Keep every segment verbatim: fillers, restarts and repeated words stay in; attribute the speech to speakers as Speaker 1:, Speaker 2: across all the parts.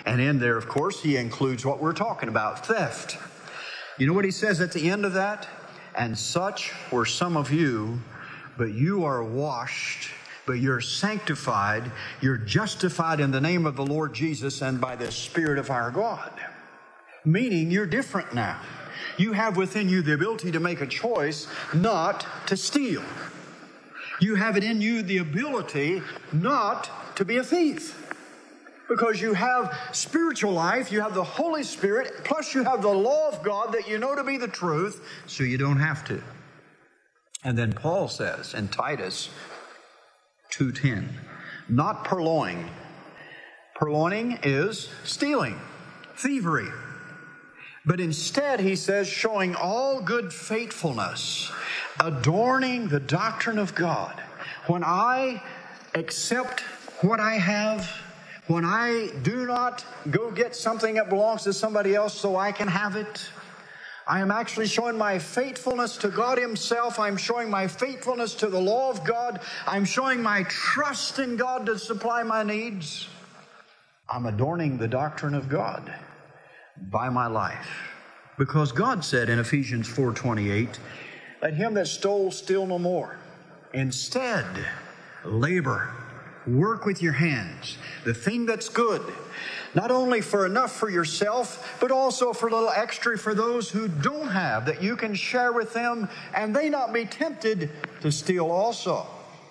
Speaker 1: And in there, of course, he includes what we're talking about, theft. You know what he says at the end of that? And such were some of you, but you are washed, but you're sanctified, you're justified in the name of the Lord Jesus and by the Spirit of our God. Meaning you're different now. You have within you the ability to make a choice not to steal. You have it in you the ability not to be a thief. Because you have spiritual life, you have the Holy Spirit, plus you have the law of God that you know to be the truth, so you don't have to. And then Paul says in Titus two ten, not purloining. Purloining is stealing, thievery. But instead, he says, showing all good faithfulness, adorning the doctrine of God. When I accept what I have, when I do not go get something that belongs to somebody else so I can have it, I am actually showing my faithfulness to God Himself. I'm showing my faithfulness to the law of God. I'm showing my trust in God to supply my needs. I'm adorning the doctrine of God by my life. Because God said in Ephesians four twenty-eight, let him that stole steal no more. Instead, labor. Work with your hands, the thing that's good, not only for enough for yourself, but also for a little extra for those who don't have, that you can share with them and they not be tempted to steal also.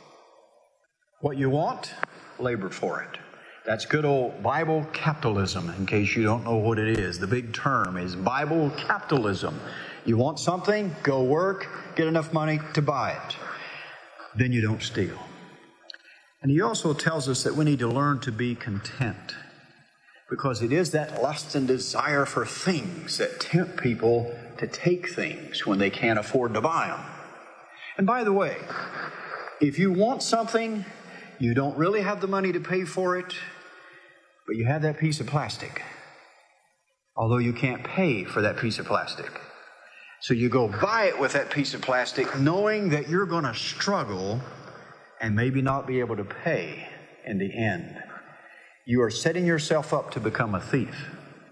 Speaker 1: What you want, labor for it. That's good old Bible capitalism, in case you don't know what it is. The big term is Bible capitalism. You want something, go work, get enough money to buy it. Then you don't steal. And he also tells us that we need to learn to be content, because it is that lust and desire for things that tempt people to take things when they can't afford to buy them. And by the way, if you want something, you don't really have the money to pay for it, but you have that piece of plastic, although you can't pay for that piece of plastic. So you go buy it with that piece of plastic, knowing that you're going to struggle and maybe not be able to pay in the end. You are setting yourself up to become a thief.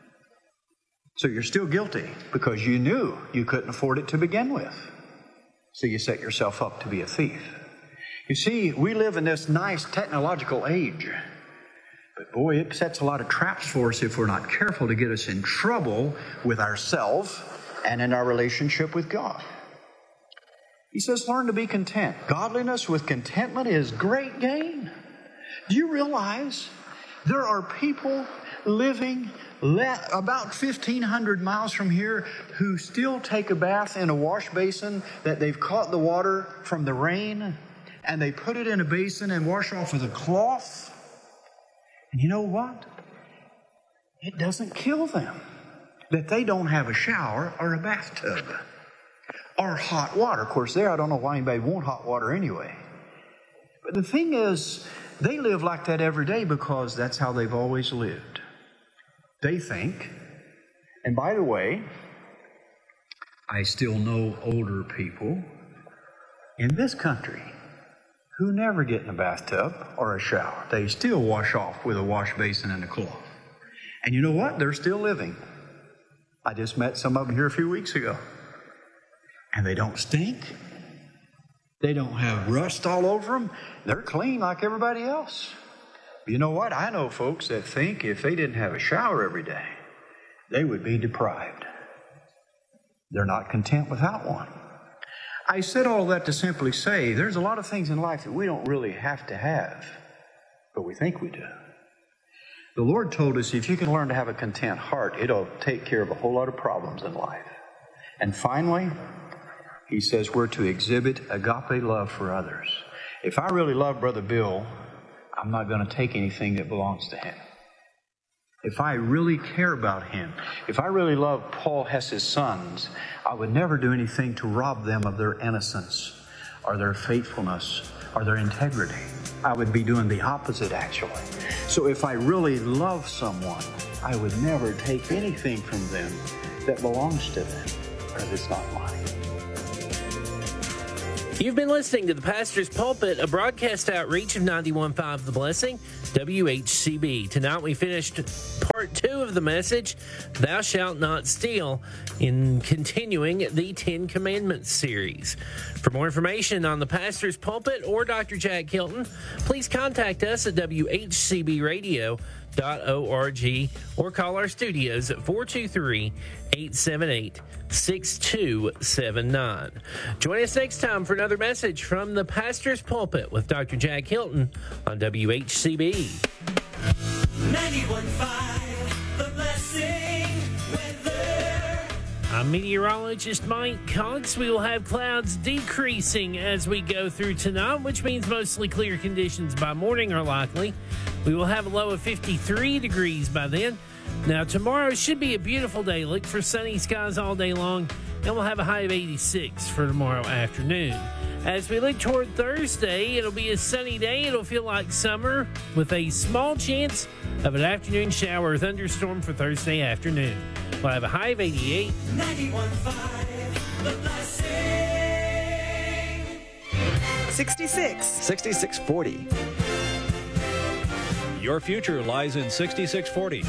Speaker 1: So you're still guilty because you knew you couldn't afford it to begin with. So you set yourself up to be a thief. You see, we live in this nice technological age. But boy, it sets a lot of traps for us if we're not careful to get us in trouble with ourselves and in our relationship with God. He says, learn to be content. Godliness with contentment is great gain. Do you realize there are people living le- about fifteen hundred miles from here who still take a bath in a wash basin that they've caught the water from the rain, and they put it in a basin and wash off with a cloth? And you know what? It doesn't kill them that they don't have a shower or a bathtub. Or hot water. Of course, there, I don't know why anybody want hot water anyway. But the thing is, they live like that every day because that's how they've always lived. They think, and by the way, I still know older people in this country who never get in a bathtub or a shower. They still wash off with a wash basin and a cloth. And you know what? They're still living. I just met some of them here a few weeks ago. And they don't stink. They don't have rust all over them. They're clean like everybody else. You know what? I know folks that think if they didn't have a shower every day, they would be deprived. They're not content without one. I said all that to simply say there's a lot of things in life that we don't really have to have, but we think we do. The Lord told us if you can learn to have a content heart, it'll take care of a whole lot of problems in life. And finally, He says we're to exhibit agape love for others. If I really love Brother Bill, I'm not going to take anything that belongs to him. If I really care about him, if I really love Paul Hess's sons, I would never do anything to rob them of their innocence or their faithfulness or their integrity. I would be doing the opposite, actually. So if I really love someone, I would never take anything from them that belongs to them, because it's not mine.
Speaker 2: You've been listening to the Pastor's Pulpit, a broadcast outreach of ninety-one point five The Blessing. W H C B. Tonight we finished part two of the message, Thou Shalt Not Steal, in continuing the Ten Commandments series. For more information on the pastor's pulpit or Doctor Jack Hilton, please contact us at w h c b radio dot org or call our studios at four two three, eight seven eight, six two seven nine. Join us next time for another message from the pastor's pulpit with Doctor Jack Hilton on W H C B. ninety-one point five, The Blessing Weather. I'm meteorologist Mike Cox. We will have clouds decreasing as we go through tonight, which means mostly clear conditions by morning are likely. We will have a low of fifty-three degrees by then. Now, tomorrow should be a beautiful day. Look for sunny skies all day long, and we'll have a high of eighty-six for tomorrow afternoon. As we look toward Thursday, it'll be a sunny day. It'll feel like summer with a small chance of an afternoon shower or thunderstorm for Thursday afternoon. We'll have a high of eighty-eight. ninety-one point five, The Blessing.
Speaker 3: sixty-six.
Speaker 4: sixty-six forty.
Speaker 5: Your future lies in sixty-six forty.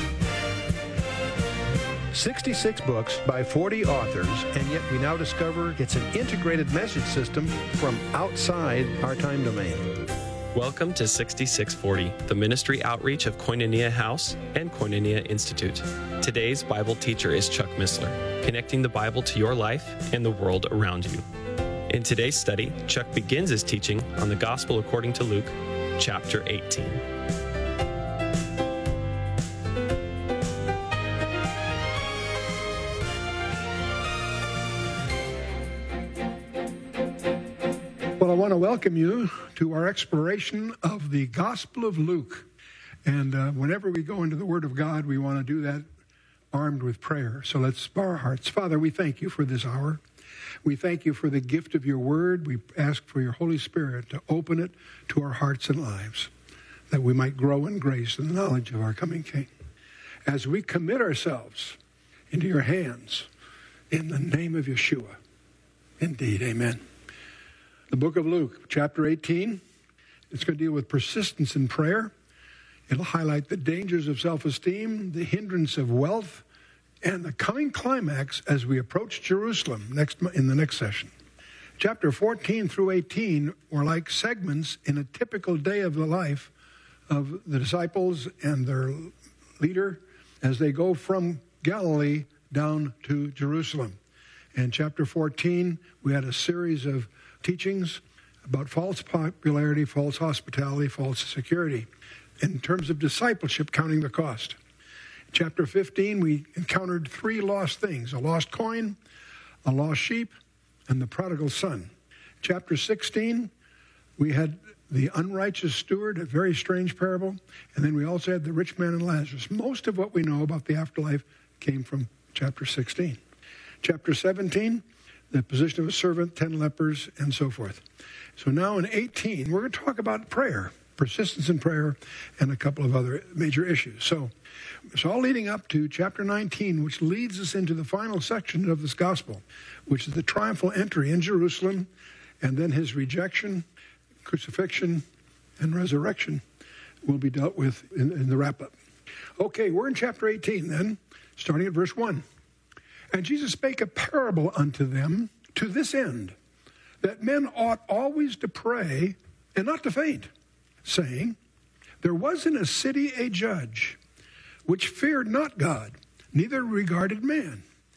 Speaker 6: sixty-six books by forty authors, and yet we now discover it's an integrated message system from outside our time domain.
Speaker 7: Welcome to sixty-six forty, the ministry outreach of Koinonia House and Koinonia Institute. Today's Bible teacher is Chuck Missler, connecting the Bible to your life and the world around you. In today's study, Chuck begins his teaching on the Gospel according to Luke, chapter eighteen.
Speaker 6: Well, I want to welcome you to our exploration of the Gospel of Luke. And uh, whenever we go into the Word of God, we want to do that armed with prayer. So let's bow our hearts. Father, we thank you for this hour. We thank you for the gift of your Word. We ask for your Holy Spirit to open it to our hearts and lives, that we might grow in grace and the knowledge of our coming King. As we commit ourselves into your hands, in the name of Yeshua. Indeed, amen. The book of Luke, chapter eighteen, it's going to deal with persistence in prayer. It'll highlight the dangers of self-esteem, the hindrance of wealth, and the coming climax as we approach Jerusalem next in the next session. Chapter fourteen through eighteen were like segments in a typical day of the life of the disciples and their leader as they go from Galilee down to Jerusalem. And chapter fourteen, we had a series of teachings about false popularity, false hospitality, false security. In terms of discipleship, counting the cost. Chapter fifteen, we encountered three lost things: a lost coin, a lost sheep, and the prodigal son. Chapter sixteen, we had the unrighteous steward, a very strange parable. And then we also had the rich man and Lazarus. Most of what we know about the afterlife came from chapter sixteen. Chapter seventeen, the position of a servant, ten lepers, and so forth. So now in eighteen, we're going to talk about prayer, persistence in prayer, and a couple of other major issues. So it's all leading up to chapter nineteen, which leads us into the final section of this gospel, which is the triumphal entry in Jerusalem, and then his rejection, crucifixion, and resurrection will be dealt with in, in the wrap-up. Okay, we're in chapter eighteen then, starting at verse one. And Jesus spake a parable unto them to this end, that men ought always to pray and not to faint, saying, There was in a city a judge, which feared not God, neither regarded man.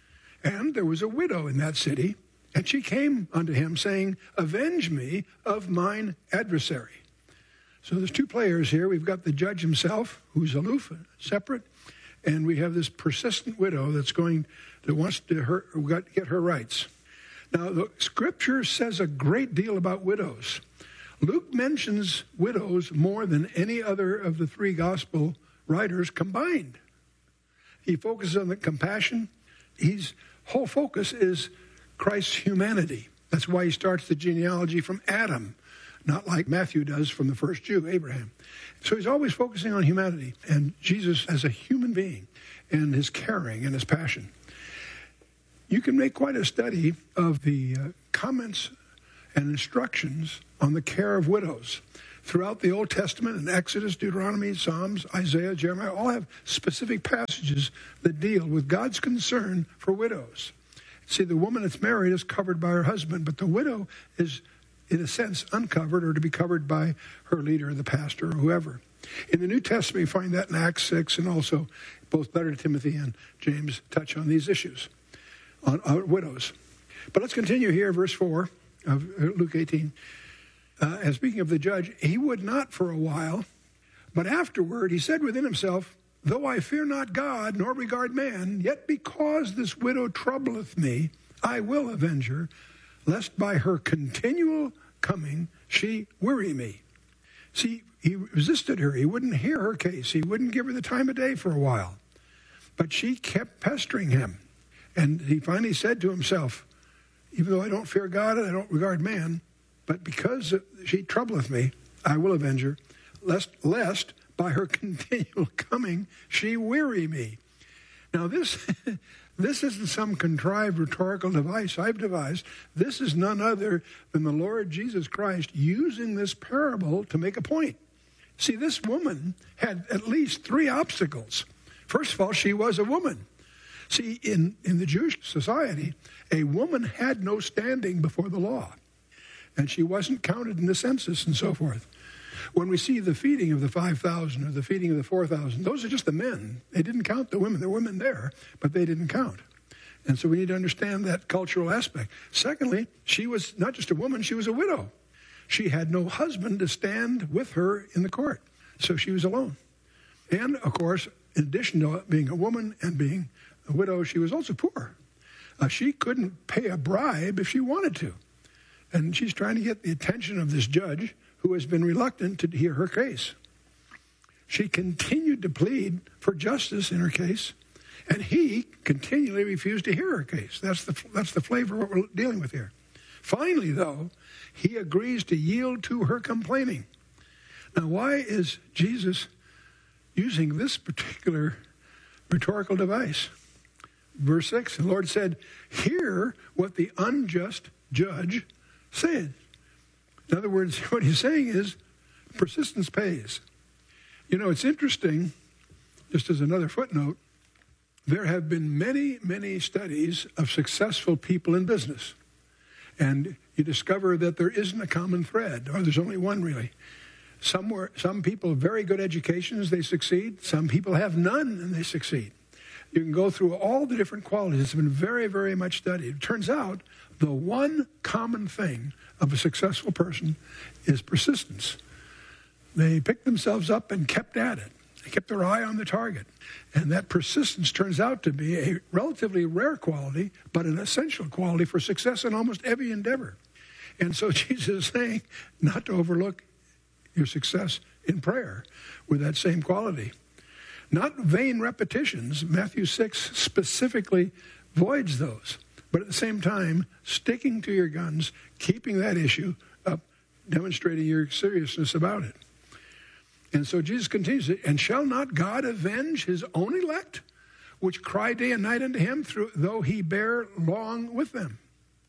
Speaker 6: And there was a widow in that city, and she came unto him, saying, Avenge me of mine adversary. So there's two players here. We've got the judge himself, who's aloof, separate, and we have this persistent widow that's going, that wants to her, get her rights. Now, the scripture says a great deal about widows. Luke mentions widows more than any other of the three gospel writers combined. He focuses on the compassion. His whole focus is Christ's humanity. That's why he starts the genealogy from Adam, not like Matthew does from the first Jew, Abraham. So he's always focusing on humanity and Jesus as a human being and his caring and his passion. You can make quite a study of the uh, comments and instructions on the care of widows throughout the Old Testament, in Exodus, Deuteronomy, Psalms, Isaiah, Jeremiah, all have specific passages that deal with God's concern for widows. See, the woman that's married is covered by her husband, but the widow is, in a sense, uncovered or to be covered by her leader, the pastor, or whoever. In the New Testament, you find that in Acts six, and also both letter to Timothy and James touch on these issues, on, on widows. But let's continue here, verse four of Luke eighteen. Uh, and speaking of the judge, he would not for a while, but afterward he said within himself, though I fear not God, nor regard man, yet because this widow troubleth me, I will avenge her, lest by her continual coming she weary me. See, he resisted her. He wouldn't hear her case. He wouldn't give her the time of day for a while. But she kept pestering him. And he finally said to himself, even though I don't fear God and I don't regard man, but because she troubleth me, I will avenge her, lest, lest by her continual coming she weary me. Now this, this isn't some contrived rhetorical device I've devised. This is none other than the Lord Jesus Christ using this parable to make a point. See, this woman had at least three obstacles. First of all, she was a woman. See, in, in the Jewish society, a woman had no standing before the law. And she wasn't counted in the census and so forth. When we see the feeding of the five thousand or the feeding of the four thousand, those are just the men. They didn't count the women. There were women there, but they didn't count. And so we need to understand that cultural aspect. Secondly, she was not just a woman, she was a widow. She had no husband to stand with her in the court. So she was alone. And, of course, in addition to being a woman and being a widow, she was also poor. Uh, she couldn't pay a bribe if she wanted to. And she's trying to get the attention of this judge who has been reluctant to hear her case. She continued to plead for justice in her case, and he continually refused to hear her case. That's the, that's the flavor of what we're dealing with here. Finally, though, he agrees to yield to her complaining. Now, why is Jesus using this particular rhetorical device? Verse six, the Lord said, hear what the unjust judge said. In other words, what he's saying is persistence pays. You know, it's interesting, just as another footnote, there have been many, many studies of successful people in business. And you discover that there isn't a common thread, or there's only one really. Some, were, some people have very good educations, they succeed. Some people have none, and they succeed. You can go through all the different qualities. It's been very, very much studied. It turns out the one common thing of a successful person is persistence. They picked themselves up and kept at it. They kept their eye on the target. And that persistence turns out to be a relatively rare quality, but an essential quality for success in almost every endeavor. And so Jesus is saying not to overlook your success in prayer with that same quality. Not vain repetitions. Matthew six specifically voids those. But at the same time, sticking to your guns, keeping that issue up, demonstrating your seriousness about it. And so Jesus continues, and shall not God avenge his own elect, which cry day and night unto him, through, though he bear long with them?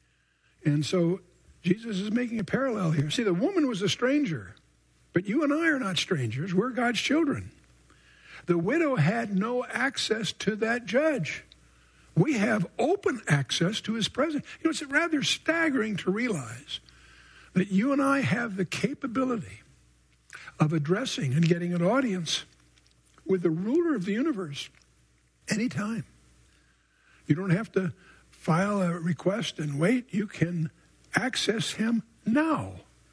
Speaker 6: And so Jesus is making a parallel here. See, the woman was a stranger, but you and I are not strangers. We're God's children. The widow had no access to that judge. We have open access to his presence. You know, it's rather staggering to realize that you and I have the capability of addressing and getting an audience with the ruler of the universe anytime. You don't have to file a request and wait. You can access him now.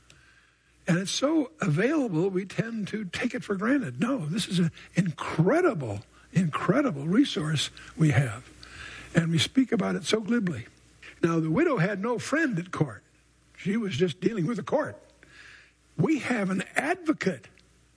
Speaker 6: And it's so available, we tend to take it for granted. No, this is an incredible, incredible resource we have. And we speak about it so glibly. Now, the widow had no friend at court. She was just dealing with the court. We have an advocate,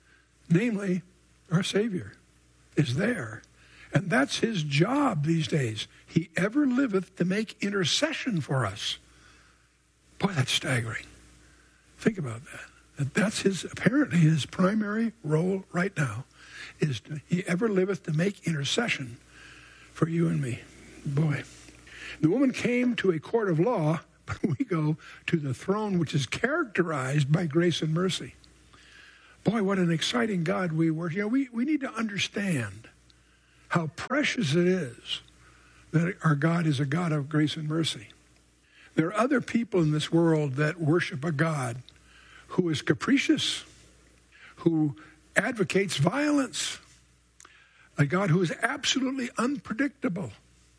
Speaker 6: namely our Savior, is there. And that's his job these days. He ever liveth to make intercession for us. Boy, that's staggering. Think about that. That that's his, apparently his primary role right now, is to, he ever liveth to make intercession for you and me. Boy. The woman came to a court of law, but we go to the throne which is characterized by grace and mercy. Boy, what an exciting God we worship. You know, we, we need to understand how precious it is that our God is a God of grace and mercy. There are other people in this world that worship a God who is capricious, who advocates violence, a God who is absolutely unpredictable.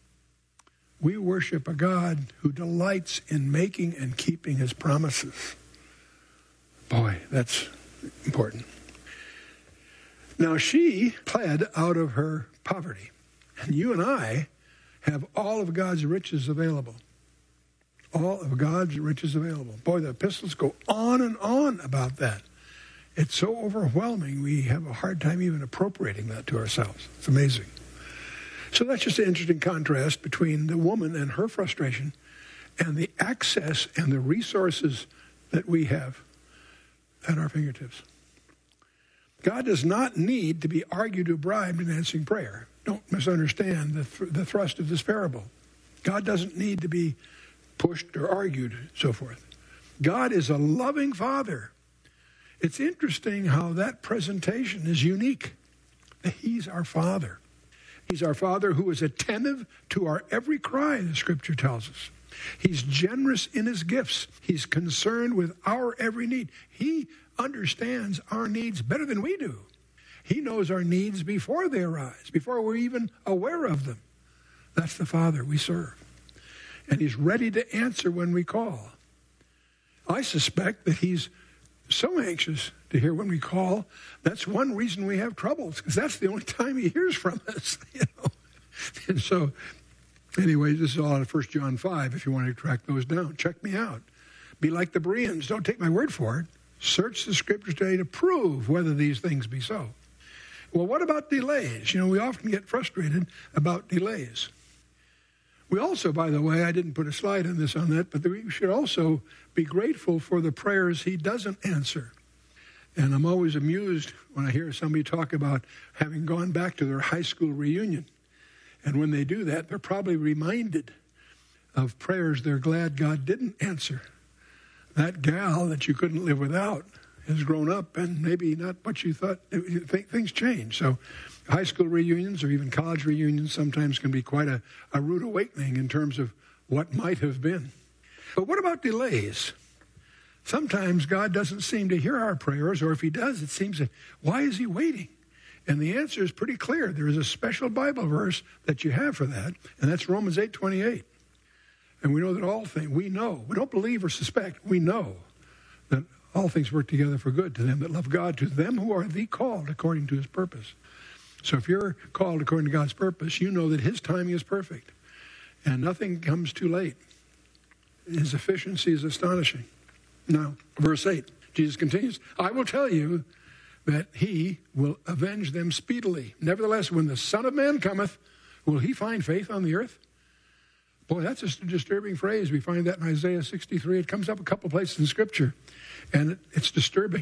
Speaker 6: We worship a God who delights in making and keeping his promises. Boy, that's important. Now, she pled out of her poverty, and you and I have all of God's riches available. All of God's riches available. Boy, the epistles go on and on about that. It's so overwhelming, we have a hard time even appropriating that to ourselves. It's amazing. So that's just an interesting contrast between the woman and her frustration and the access and the resources that we have at our fingertips. God does not need to be argued or bribed in answering prayer. Don't misunderstand the, th- the thrust of this parable. God doesn't need to be pushed or argued, so forth. God is a loving Father. It's interesting how that presentation is unique. He's our Father. He's our Father who is attentive to our every cry, the Scripture tells us. He's generous in his gifts. He's concerned with our every need. He understands our needs better than we do. He knows our needs before they arise, before we're even aware of them. That's the Father we serve. And he's ready to answer when we call. I suspect that he's so anxious to hear when we call. That's one reason we have troubles, because that's the only time he hears from us. You know? And so, anyway, this is all out of First John five, if you want to track those down. Check me out. Be like the Bereans. Don't take my word for it. Search the Scriptures today to prove whether these things be so. Well, what about delays? You know, we often get frustrated about delays. We also, by the way, I didn't put a slide on this on that, but we should also be grateful for the prayers he doesn't answer. And I'm always amused when I hear somebody talk about having gone back to their high school reunion. And when they do that, they're probably reminded of prayers they're glad God didn't answer. That gal that you couldn't live without has grown up, and maybe not what you thought. Things change. So high school reunions or even college reunions sometimes can be quite a, a rude awakening in terms of what might have been. But what about delays? Sometimes God doesn't seem to hear our prayers, or if he does, it seems that, why is he waiting? And the answer is pretty clear. There is a special Bible verse that you have for that, and that's Romans eight twenty-eight. And we know that all things, we know, we don't believe or suspect, we know that all things work together for good to them that love God, to them who are the called according to his purpose. So if you're called according to God's purpose, you know that his timing is perfect. And nothing comes too late. His efficiency is astonishing. Now, verse eight, Jesus continues, I will tell you that he will avenge them speedily. Nevertheless, when the Son of Man cometh, will he find faith on the earth? Boy, that's a disturbing phrase. We find that in Isaiah sixty-three. It comes up a couple places in Scripture, and it's disturbing.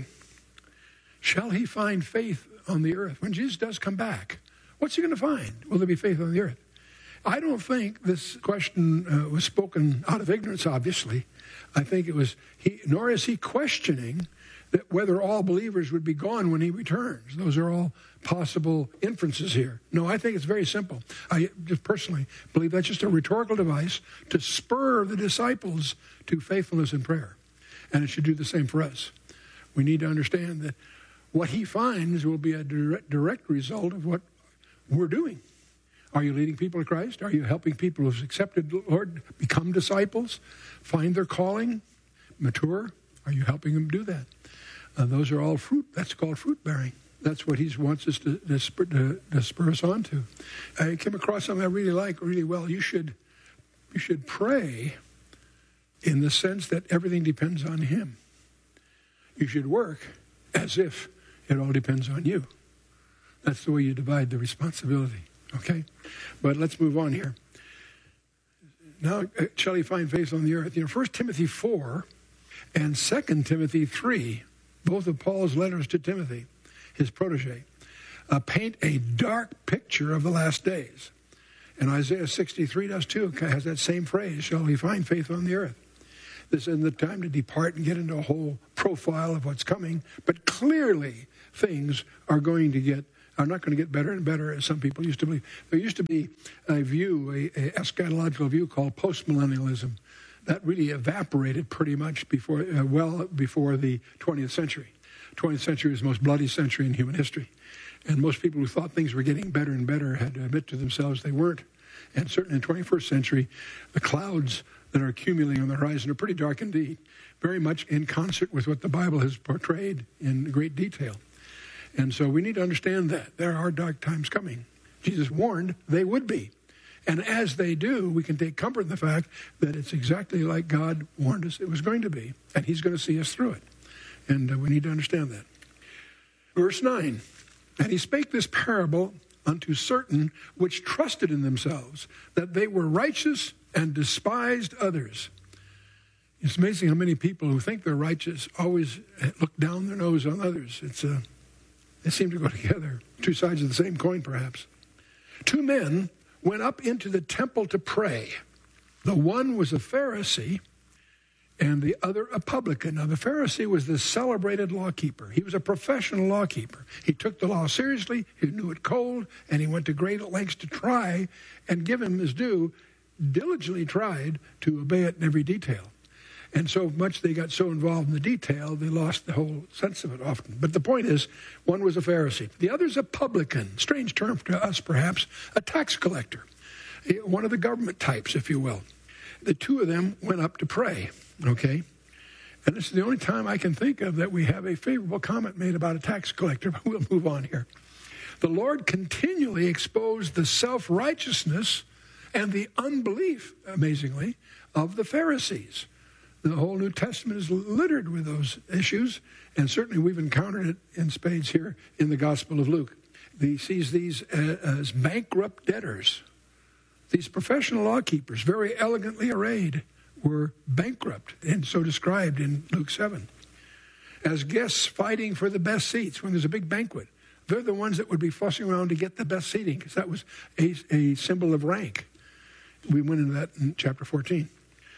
Speaker 6: Shall he find faith on the earth? When Jesus does come back, what's he going to find? Will there be faith on the earth? I don't think this question uh, was spoken out of ignorance, obviously. I think it was, he, nor is he questioning that whether all believers would be gone when he returns. Those are all possible inferences here. No, I think it's very simple. I just personally believe that's just a rhetorical device to spur the disciples to faithfulness in prayer. And it should do the same for us. We need to understand that what he finds will be a direct, direct result of what we're doing. Are you leading people to Christ? Are you helping people who've accepted the Lord become disciples, find their calling, mature? Are you helping them do that? Uh, those are all fruit. That's called fruit bearing. That's what he wants us to, to, spur, to, to spur us on to. I came across something I really like really well. You should, you should pray in the sense that everything depends on him. You should work as if it all depends on you. That's the way you divide the responsibility. Okay? But let's move on here. Now, shall he find faith on the earth? You know, First Timothy four and Second Timothy three, both of Paul's letters to Timothy, his protege, uh, paint a dark picture of the last days. And Isaiah sixty-three does too. It has that same phrase, shall he find faith on the earth? This isn't the time to depart and get into a whole profile of what's coming, but clearly things are going to get are not going to get better and better, as some people used to believe. There used to be a view, a, a eschatological view called postmillennialism, that really evaporated pretty much before, uh, well before the twentieth century. twentieth century was the most bloody century in human history, and most people who thought things were getting better and better had to admit to themselves they weren't. And certainly in the twenty-first century, the clouds that are accumulating on the horizon are pretty dark indeed, very much in concert with what the Bible has portrayed in great detail. And so we need to understand that there are dark times coming. Jesus warned they would be. And as they do, we can take comfort in the fact that it's exactly like God warned us it was going to be. And he's going to see us through it. And uh, we need to understand that. Verse nine, and he spake this parable unto certain which trusted in themselves, that they were righteous and despised others. It's amazing how many people who think they're righteous always look down their nose on others. It's uh, They seem to go together. Two sides of the same coin, perhaps. Two men went up into the temple to pray. The one was a Pharisee, and the other a publican. Now, the Pharisee was the celebrated lawkeeper. He was a professional lawkeeper. He took the law seriously, he knew it cold, and he went to great lengths to try and give him his due, diligently tried to obey it in every detail. And so much they got so involved in the detail, they lost the whole sense of it often. But the point is, one was a Pharisee. The other's a publican, strange term to us perhaps, a tax collector, one of the government types, if you will. The two of them went up to pray, okay? And this is the only time I can think of that we have a favorable comment made about a tax collector, but we'll move on here. The Lord continually exposed the self-righteousness and the unbelief, amazingly, of the Pharisees. The whole New Testament is littered with those issues, and certainly we've encountered it in spades here in the Gospel of Luke. He sees these as bankrupt debtors. These professional lawkeepers, very elegantly arrayed, were bankrupt, and so described in Luke seven. As guests fighting for the best seats when there's a big banquet. They're the ones that would be fussing around to get the best seating, because that was a, a symbol of rank. We went into that in chapter fourteen.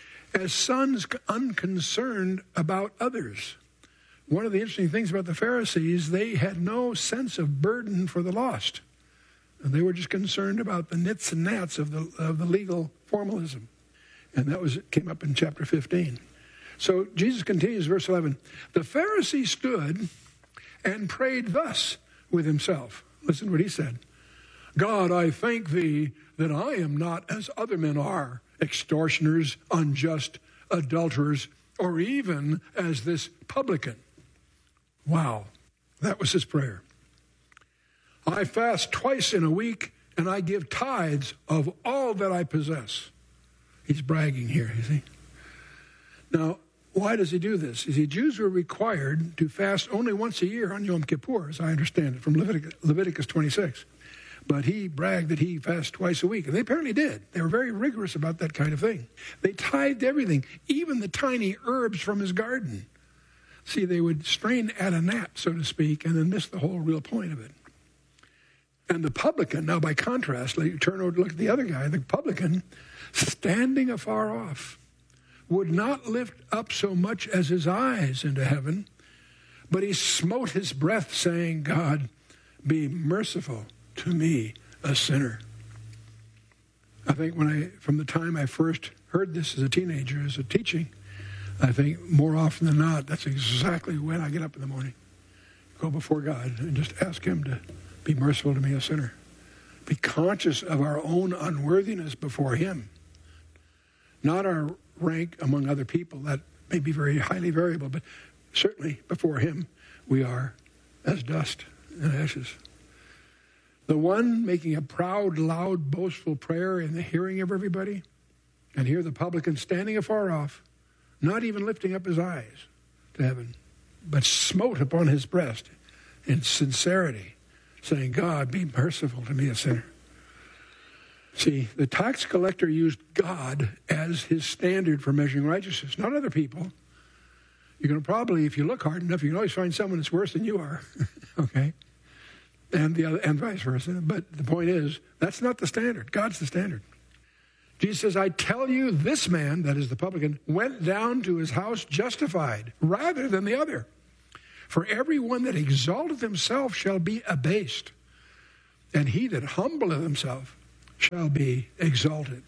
Speaker 6: As sons unconcerned about others. One of the interesting things about the Pharisees, they had no sense of burden for the lost. And they were just concerned about the nits and gnats of the of the legal formalism. And that was came up in chapter fifteen. So Jesus continues, verse eleven. The Pharisee stood and prayed thus with himself. Listen to what he said. God, I thank thee that I am not as other men are, extortioners, unjust, adulterers, or even as this publican. Wow, that was his prayer. I fast twice in a week, and I give tithes of all that I possess. He's bragging here, you see. Now, why does he do this? You see, Jews were required to fast only once a year on Yom Kippur, as I understand it, from Leviticus, Leviticus twenty-six. But he bragged that he fasted twice a week. And they apparently did. They were very rigorous about that kind of thing. They tithed everything, even the tiny herbs from his garden. See, they would strain at a gnat, so to speak, and then miss the whole real point of it. And the publican, now by contrast, like you turn over to look at the other guy, the publican, standing afar off, would not lift up so much as his eyes into heaven, but he smote his breath, saying, God, be merciful to me, a sinner. I think when I, from the time I first heard this as a teenager, as a teaching, I think more often than not, that's exactly when I get up in the morning, go before God and just ask him to be merciful to me, a sinner. Be conscious of our own unworthiness before him. Not our rank among other people, that may be very highly variable, but certainly before him, we are as dust and ashes. The one making a proud, loud, boastful prayer in the hearing of everybody, and here the publican standing afar off, not even lifting up his eyes to heaven, but smote upon his breast in sincerity, saying, God, be merciful to me, a sinner. See, the tax collector used God as his standard for measuring righteousness, not other people. You're going to probably, if you look hard enough, you can always find someone that's worse than you are, okay? And the other, and vice versa. But the point is, that's not the standard. God's the standard. Jesus says, I tell you, this man, that is the publican, went down to his house justified rather than the other. For everyone that exalteth himself shall be abased, and he that humbleth himself shall be exalted.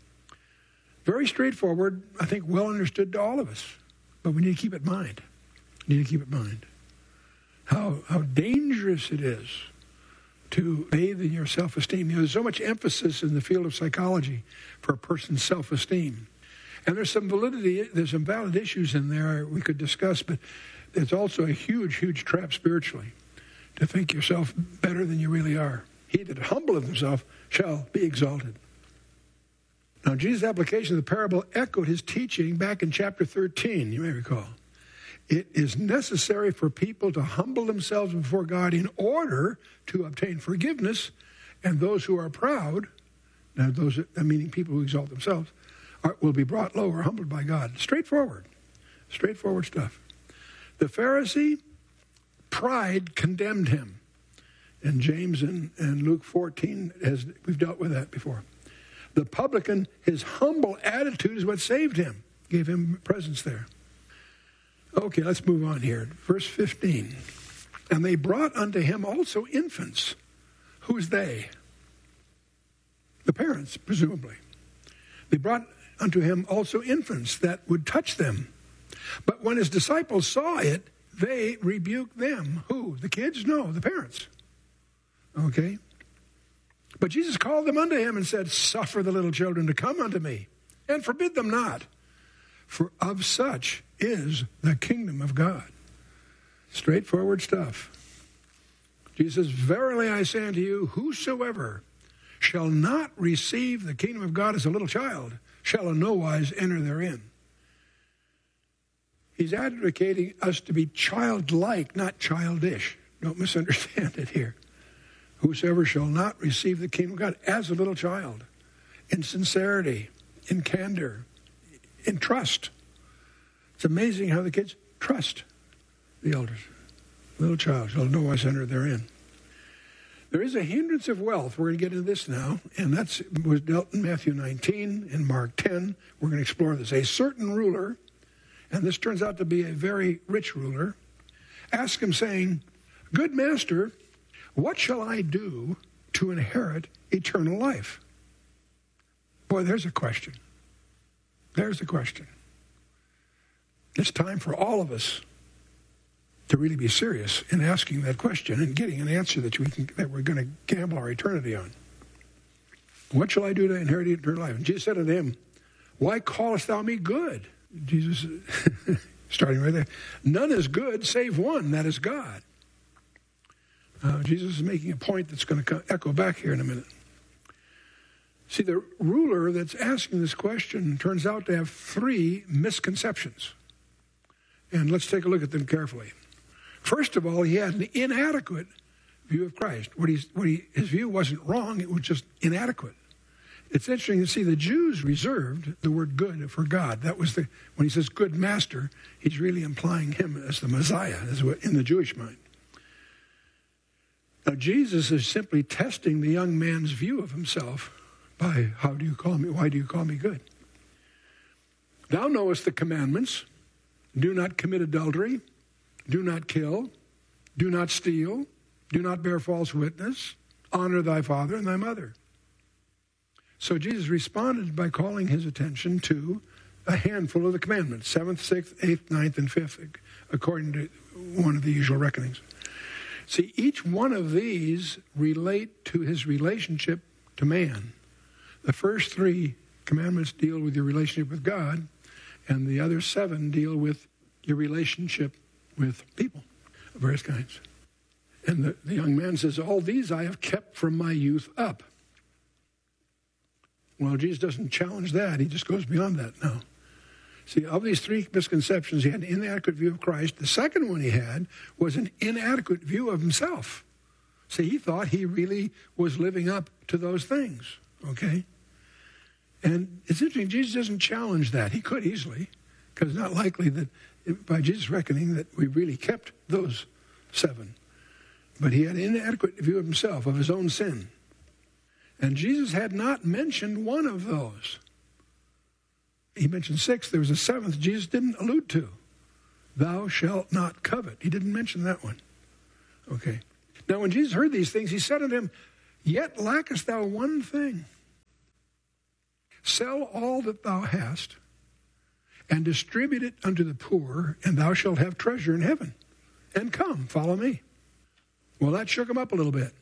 Speaker 6: Very straightforward, I think well understood to all of us. But we need to keep it in mind. We need to keep it in mind. How, how dangerous it is to bathe in your self-esteem. You know, there's so much emphasis in the field of psychology for a person's self-esteem. And there's some validity, there's some valid issues in there we could discuss, but it's also a huge, huge trap spiritually to think yourself better than you really are. He that humbleth himself shall be exalted. Now, Jesus' application of the parable echoed his teaching back in chapter thirteen, you may recall. It is necessary for people to humble themselves before God in order to obtain forgiveness, and those who are proud, now those, meaning people who exalt themselves, are, will be brought low or humbled by God. Straightforward. Straightforward stuff. The Pharisee, pride condemned him. And James and, and Luke fourteen, has, we've dealt with that before. The publican, his humble attitude is what saved him, gave him presence there. Okay, let's move on here. Verse fifteen. And they brought unto him also infants. Who's they? The parents, presumably. They brought unto him also infants that would touch them. But when his disciples saw it, they rebuked them. Who? The kids? No, the parents. Okay? But Jesus called them unto him and said, Suffer the little children to come unto me, and forbid them not, for of such is the kingdom of God. Straightforward stuff. Jesus says, Verily I say unto you, whosoever shall not receive the kingdom of God as a little child shall in no wise enter therein. He's advocating us to be childlike, not childish. Don't misunderstand it here. Whosoever shall not receive the kingdom of God as a little child, in sincerity, in candor, in trust. It's amazing how the kids trust the elders. Little child shall no wise enter therein. There is a hindrance of wealth. We're going to get into this now, and that was dealt in Matthew nineteen and Mark ten. We're going to explore this. A certain ruler, and this turns out to be a very rich ruler, asked him, saying, Good master, what shall I do to inherit eternal life? Boy, there's a question. There's a question. It's time for all of us to really be serious in asking that question and getting an answer that we can, that we're going to gamble our eternity on. What shall I do to inherit eternal life? And Jesus said unto him, Why callest thou me good? Jesus, starting right there, none is good save one, that is God. Uh, Jesus is making a point that's going to echo back here in a minute. See, the ruler that's asking this question turns out to have three misconceptions. And let's take a look at them carefully. First of all, he had an inadequate view of Christ. What he's, what he, his view wasn't wrong, it was just inadequate. It's interesting to see the Jews reserved the word good for God. That was the, when he says good master, he's really implying him as the Messiah, as in the Jewish mind. Now, Jesus is simply testing the young man's view of himself by, how do you call me, why do you call me good? Thou knowest the commandments. Do not commit adultery. Do not kill. Do not steal. Do not bear false witness. Honor thy father and thy mother. So Jesus responded by calling his attention to a handful of the commandments, seventh, sixth, eighth, ninth, and fifth, according to one of the usual reckonings. See, each one of these relate to his relationship to man. The first three commandments deal with your relationship with God, and the other seven deal with your relationship with people of various kinds. And the, the young man says, all these I have kept from my youth up. Well, Jesus doesn't challenge that. He just goes beyond that now. See, of these three misconceptions, he had an inadequate view of Christ. The second one he had was an inadequate view of himself. See, he thought he really was living up to those things, okay? And it's interesting, Jesus doesn't challenge that. He could easily, because it's not likely that, by Jesus' reckoning, that we really kept those seven. But he had an inadequate view of himself, of his own sin. And Jesus had not mentioned one of those. He mentioned six. There was a seventh Jesus didn't allude to. Thou shalt not covet. He didn't mention that one. Okay. Now, when Jesus heard these things, he said unto him, Yet lackest thou one thing. Sell all that thou hast, and distribute it unto the poor, and thou shalt have treasure in heaven. And come, follow me. Well, that shook him up a little bit.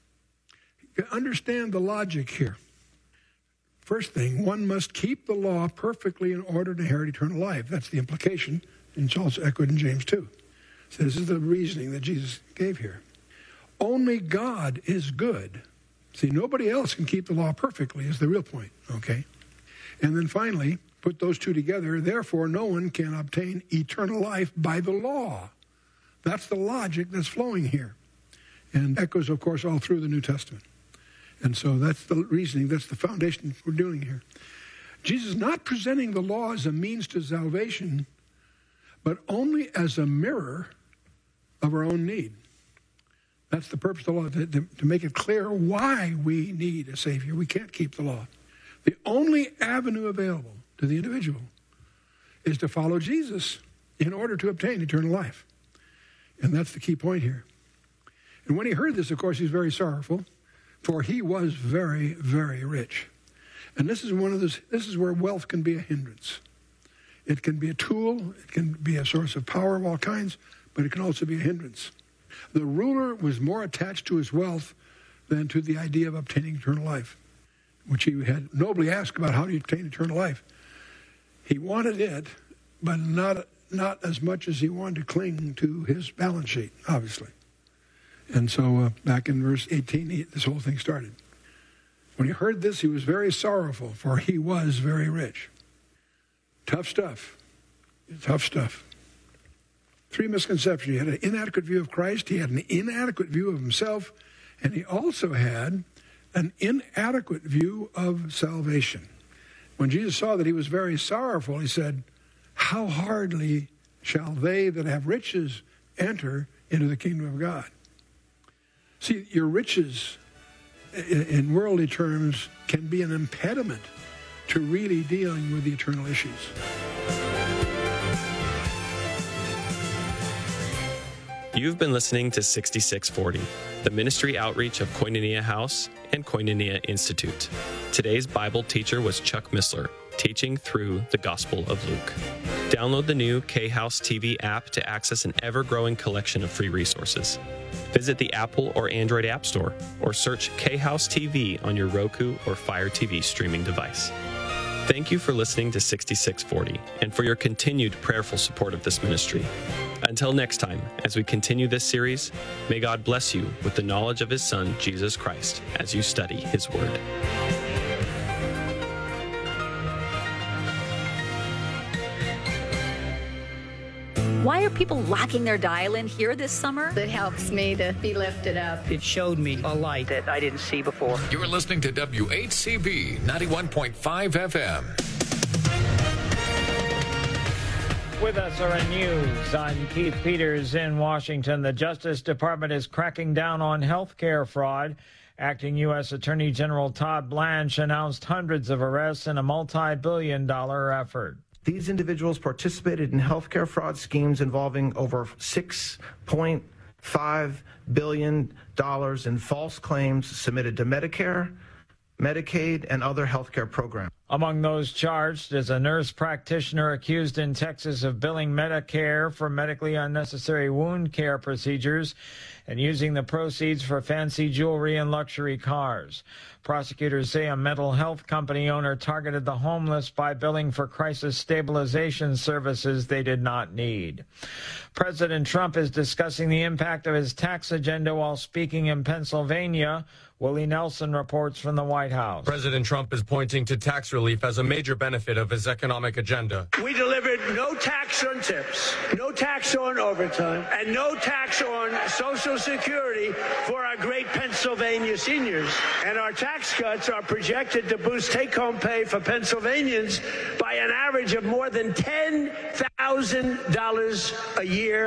Speaker 6: You understand the logic here. First thing, one must keep the law perfectly in order to inherit eternal life. That's the implication, and it's also echoed in James two. So this is the reasoning that Jesus gave here. Only God is good. See, nobody else can keep the law perfectly is the real point, okay? And then finally, put those two together, therefore no one can obtain eternal life by the law. That's the logic that's flowing here. And echoes, of course, all through the New Testament. And so that's the reasoning, that's the foundation we're doing here. Jesus is not presenting the law as a means to salvation, but only as a mirror of our own need. That's the purpose of the law, to, to, to make it clear why we need a Savior. We can't keep the law. The only avenue available to the individual is to follow Jesus in order to obtain eternal life. And that's the key point here. And when he heard this, of course, he was very sorrowful, for he was very, very rich. And this is one of those, this is where wealth can be a hindrance. It can be a tool, it can be a source of power of all kinds, but it can also be a hindrance. The ruler was more attached to his wealth than to the idea of obtaining eternal life, which he had nobly asked about how do you obtain eternal life. He wanted it, but not, not as much as he wanted to cling to his balance sheet, obviously. And so uh, back in verse eighteen, he, this whole thing started. When he heard this, he was very sorrowful, for he was very rich. Tough stuff. Tough stuff. Three misconceptions. He had an inadequate view of Christ. He had an inadequate view of himself. And he also had an inadequate view of salvation. When Jesus saw that he was very sorrowful, he said, How hardly shall they that have riches enter into the kingdom of God? See, your riches in worldly terms can be an impediment to really dealing with the eternal issues.
Speaker 7: You've been listening to sixty-six forty, the ministry outreach of Koinonia House and Koinonia Institute. Today's Bible teacher was Chuck Missler, teaching through the Gospel of Luke. Download the new K-House T V app to access an ever-growing collection of free resources. Visit the Apple or Android App Store, or search K-House T V on your Roku or Fire T V streaming device. Thank you for listening to sixty-six forty and for your continued prayerful support of this ministry. Until next time, as we continue this series, may God bless you with the knowledge of His Son, Jesus Christ, as you study His Word.
Speaker 3: Why are people locking their dial in here this summer?
Speaker 4: It helps me to be lifted up.
Speaker 8: It showed me a light that I didn't see before.
Speaker 9: You're listening to W H C B ninety-one point five F M.
Speaker 10: With S R N News, I'm Keith Peters in Washington. The Justice Department is cracking down on health care fraud. Acting U S Attorney General Todd Blanche announced hundreds of arrests in a multi-billion dollar effort.
Speaker 11: These individuals participated in healthcare fraud schemes involving over six point five billion dollars in false claims submitted to Medicare, Medicaid, and other healthcare programs.
Speaker 10: Among those charged is a nurse practitioner accused in Texas of billing Medicare for medically unnecessary wound care procedures and using the proceeds for fancy jewelry and luxury cars. Prosecutors say a mental health company owner targeted the homeless by billing for crisis stabilization services they did not need. President Trump is discussing the impact of his tax agenda while speaking in Pennsylvania. Willie Nelson reports from the White House.
Speaker 12: President Trump is pointing to tax relief as a major benefit of his economic agenda.
Speaker 13: We delivered no tax on tips, no tax on overtime, and no tax on Social Security for our great Pennsylvania seniors. And our tax cuts are projected to boost take-home pay for Pennsylvanians by an average of more than ten thousand dollars a year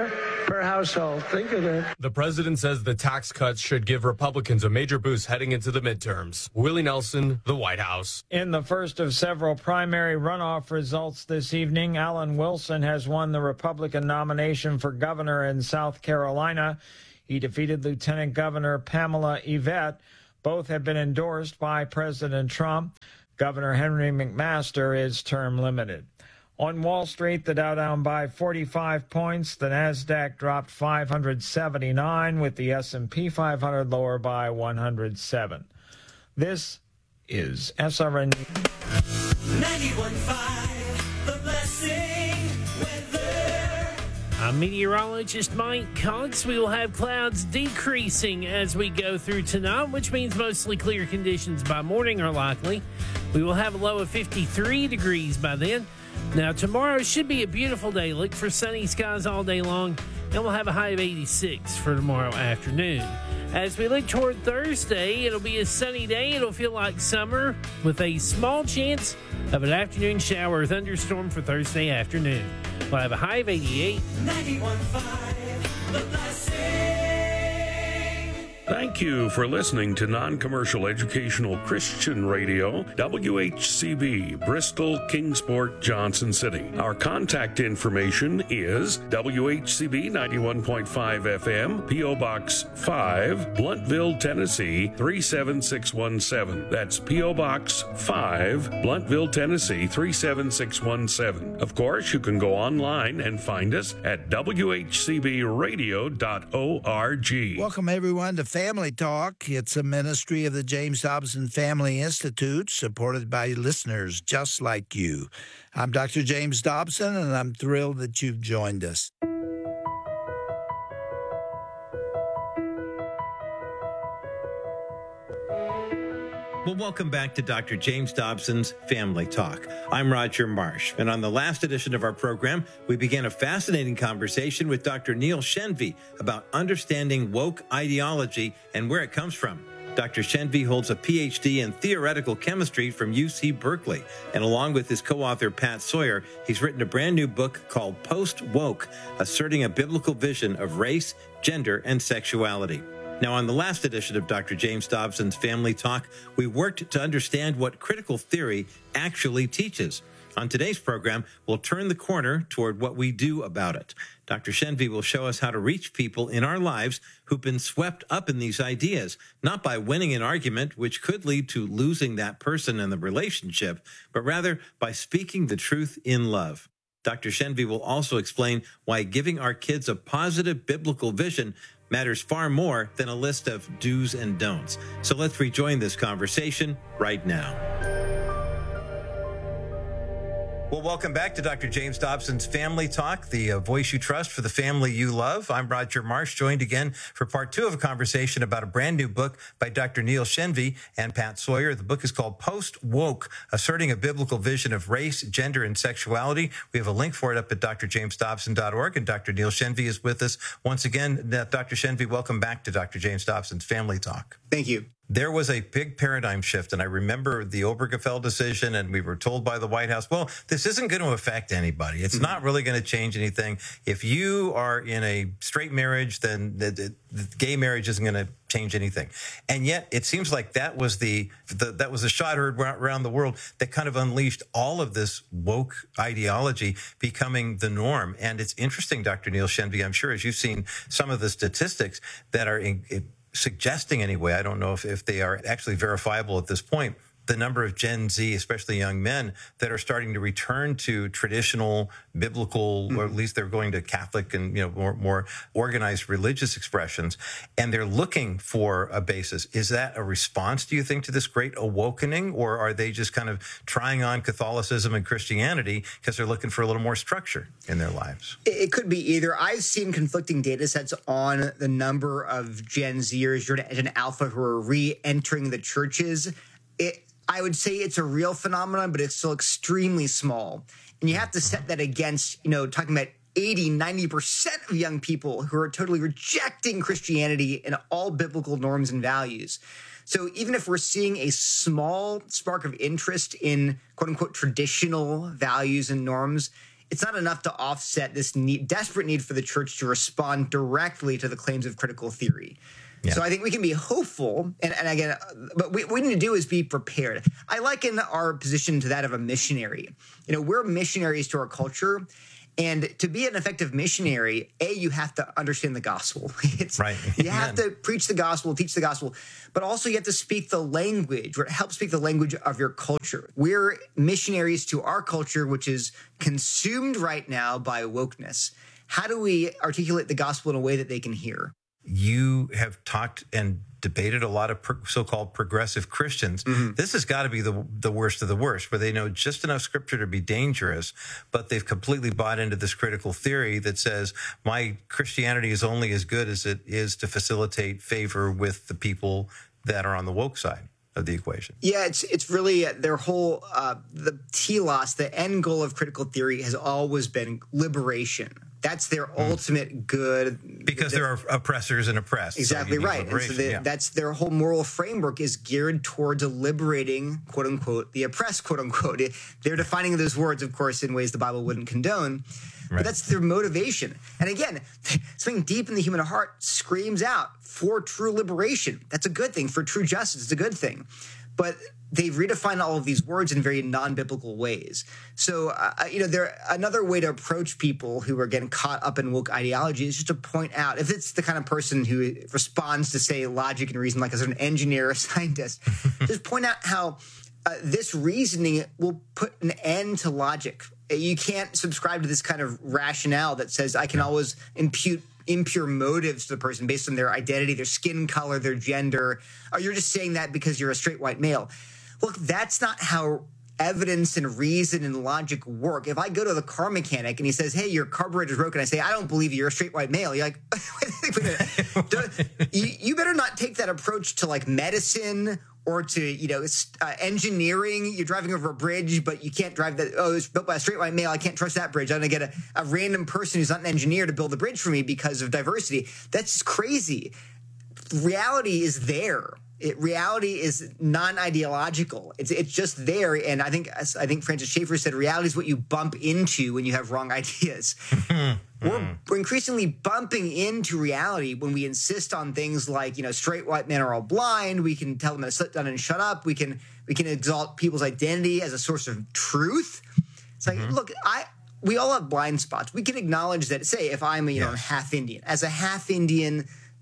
Speaker 13: per household. Think of that.
Speaker 12: The president says the tax cuts should give Republicans a major boost heading into the midterms. Willie Nelson, the White House.
Speaker 10: In the first of several primary runoff results this evening, Alan Wilson has won the Republican nomination for governor in South Carolina. He defeated Lieutenant Governor Pamela Yvette. Both have been endorsed by President Trump. Governor Henry McMaster is term limited. On Wall Street, the Dow down by forty-five points. The Nasdaq dropped five hundred seventy-nine, with the S and P five hundred lower by one hundred seven. This is S R N
Speaker 14: ninety-one point five, The Blessing Weather.
Speaker 2: I'm meteorologist Mike Cox. We will have clouds decreasing as we go through tonight, which means mostly clear conditions by morning are likely. We will have a low of fifty-three degrees by then. Now, tomorrow should be a beautiful day. Look for sunny skies all day long, and we'll have a high of eighty-six for tomorrow afternoon. As we look toward Thursday, it'll be a sunny day. It'll feel like summer with a small chance of an afternoon shower or thunderstorm for Thursday afternoon. We'll have a high of eighty-eight.
Speaker 14: ninety-one point five, The Blessing.
Speaker 15: Thank you for listening to non-commercial educational Christian radio, W H C B, Bristol, Kingsport, Johnson City. Our contact information is W H C B ninety-one point five F M, P O Box five, Bluntville, Tennessee three seven six one seven. That's P O Box five, Bluntville, Tennessee three seven six one seven. Of course, you can go online and find us at W H C B radio dot org.
Speaker 16: Welcome, everyone, to Family Talk. It's a ministry of the James Dobson Family Institute, supported by listeners just like you. I'm Doctor James Dobson, and I'm thrilled that you've joined us.
Speaker 17: Well, welcome back to Doctor James Dobson's Family Talk. I'm Roger Marsh, and on the last edition of our program, we began a fascinating conversation with Doctor Neil Shenvi about understanding woke ideology and where it comes from. Doctor Shenvi holds a P H D in theoretical chemistry from U C Berkeley, and along with his co-author Pat Sawyer, he's written a brand new book called Post-Woke, asserting a biblical vision of race, gender, and sexuality. Now, on the last edition of Doctor James Dobson's Family Talk, we worked to understand what critical theory actually teaches. On today's program, we'll turn the corner toward what we do about it. Doctor Shenvi will show us how to reach people in our lives who've been swept up in these ideas, not by winning an argument, which could lead to losing that person in the relationship, but rather by speaking the truth in love. Doctor Shenvi will also explain why giving our kids a positive biblical vision matters far more than a list of do's and don'ts. So let's rejoin this conversation right now. Well, welcome back to Doctor James Dobson's Family Talk, the uh, voice you trust for the family you love. I'm Roger Marsh, joined again for part two of a conversation about a brand new book by Doctor Neil Shenvi and Pat Sawyer. The book is called Post-Woke, Asserting a Biblical Vision of Race, Gender, and Sexuality. We have a link for it up at d r james dobson dot org, and Doctor Neil Shenvi is with us once again. Doctor Shenvi, welcome back to Doctor James Dobson's Family Talk.
Speaker 18: Thank you.
Speaker 17: There was a big paradigm shift, and I remember the Obergefell decision, and we were told by the White House, well, this isn't going to affect anybody. It's mm-hmm. not really going to change anything. If you are in a straight marriage, then the, the, the gay marriage isn't going to change anything. And yet it seems like that was the, the that was the shot heard around the world that kind of unleashed all of this woke ideology becoming the norm. And it's interesting, Doctor Neil Shenvi, I'm sure as you've seen some of the statistics that are in, in suggesting anyway, I don't know if, if they are actually verifiable at this point, the number of Gen Z, especially young men, that are starting to return to traditional biblical, mm-hmm. or at least they're going to Catholic and, you know, more, more organized religious expressions, and they're looking for a basis. Is that a response, do you think, to this great awakening, or are they just kind of trying on Catholicism and Christianity because they're looking for a little more structure in their lives?
Speaker 18: It could be either. I've seen conflicting data sets on the number of Gen Zers, Gen Alpha, who are re-entering the churches. It I would say it's a real phenomenon, but it's still extremely small. And you have to set that against, you know, talking about eighty, ninety percent of young people who are totally rejecting Christianity and all biblical norms and values. So even if we're seeing a small spark of interest in quote unquote traditional values and norms, it's not enough to offset this need, desperate need for the church to respond directly to the claims of critical theory. Yeah. So I think we can be hopeful, and, and again, but what we need to do is be prepared. I liken our position to that of a missionary. You know, we're missionaries to our culture, and to be an effective missionary, A, you have to understand the gospel. It's, right. You have to preach the gospel, teach the gospel, but also you have to speak the language, or help speak the language of your culture. We're missionaries to our culture, which is consumed right now by wokeness. How do we articulate the gospel in a way that they can hear?
Speaker 17: You have talked and debated a lot of pro- so-called progressive Christians. Mm-hmm. This has got to be the the worst of the worst, where they know just enough scripture to be dangerous, but they've completely bought into this critical theory that says my Christianity is only as good as it is to facilitate favor with the people that are on the woke side of the equation.
Speaker 18: Yeah, it's it's really their whole, uh, the telos, the end goal of critical theory has always been liberation. That's their mm. ultimate good.
Speaker 17: Because there are oppressors and oppressed.
Speaker 18: Exactly
Speaker 17: so
Speaker 18: right. And so they, yeah. that's their whole moral framework is geared towards liberating, quote unquote, the oppressed, quote unquote. They're defining those words, of course, in ways the Bible wouldn't condone. Right. But that's their motivation. And again, something deep in the human heart screams out for true liberation. That's a good thing. For true justice, it's a good thing. But they've redefined all of these words in very non-biblical ways. So, uh, you know, there another way to approach people who are getting caught up in woke ideology is just to point out, if it's the kind of person who responds to, say, logic and reason, like as an engineer or scientist, just point out how uh, this reasoning will put an end to logic. You can't subscribe to this kind of rationale that says I can always impute impure motives to the person based on their identity, their skin color, their gender, or you're just saying that because you're a straight white male. Look, that's not how evidence and reason and logic work. If I go to the car mechanic and he says, hey, your carburetor's broken, I say, I don't believe you, you're a straight white male. You're like, you, you better not take that approach to like medicine or to, you know, uh, engineering. You're driving over a bridge, but you can't drive that. Oh, it's built by a straight white male. I can't trust that bridge. I'm going to get a, a random person who's not an engineer to build the bridge for me because of diversity. That's crazy. Reality is there. It, reality is non-ideological. It's it's just there, and I think I think Francis Schaeffer said reality is what you bump into when you have wrong ideas. we're, we're increasingly bumping into reality when we insist on things like, you know, straight white men are all blind. We can tell them to sit down and shut up. We can we can exalt people's identity as a source of truth. It's like, mm-hmm. look, I. We all have blind spots. We can acknowledge that. Say, if I'm, you know, yes. half Indian, as a half Indian.